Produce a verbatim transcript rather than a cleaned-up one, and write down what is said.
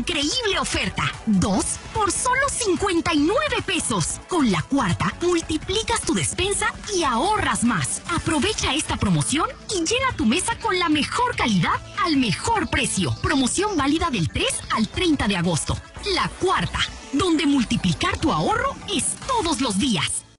increíble oferta. Dos por solo cincuenta y nueve pesos. Con la cuarta, multiplicas tu despensa y ahorras más. Aprovecha esta promoción y llena tu mesa con la mejor calidad al mejor precio. Promoción válida del tres al treinta de agosto. La cuarta, donde multiplicar tu ahorro es todos los días.